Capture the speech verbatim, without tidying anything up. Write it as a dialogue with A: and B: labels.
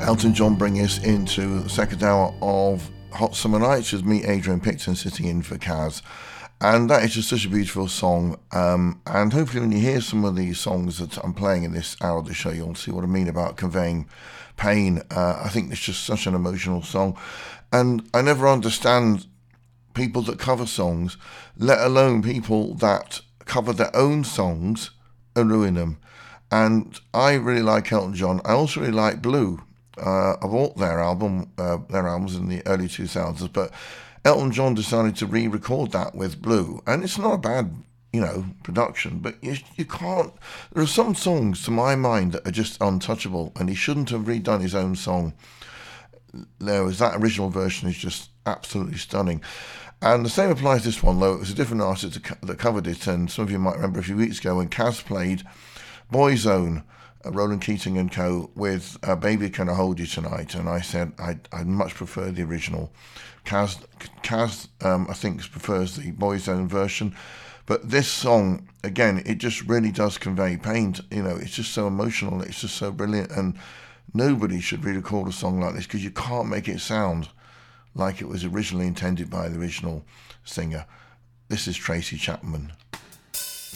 A: Elton John bringing us into the second hour of Hot Summer Nights with me, Adrian Picton, sitting in for Kaz. And that is just such a beautiful song. Um, and hopefully when you hear some of these songs that I'm playing in this hour of the show, you'll see what I mean about conveying pain. Uh, I think it's just such an emotional song. And I never understand people that cover songs, let alone people that cover their own songs and ruin them. And I really like Elton John. I also really like Blue. Uh, I bought their album, uh, their albums in the early two thousands, but Elton John decided to re-record that with Blue, and it's not a bad, you know, production. But you you can't. There are some songs, to my mind, that are just untouchable, and he shouldn't have redone his own song. There was that original version is just absolutely stunning, and the same applies to this one. Though it was a different artist that covered it, and some of you might remember a few weeks ago when Kaz played Boyzone, uh, Roland Keating and co. with uh, Baby Can I Hold You Tonight, and I said I'd, I'd much prefer the original. Kaz, Kaz um, I think prefers the Boyzone version, but this song, again, it just really does convey pain. You know, it's just so emotional, it's just so brilliant, and nobody should re-record a song like this because you can't make it sound like it was originally intended by the original singer. This is Tracy Chapman.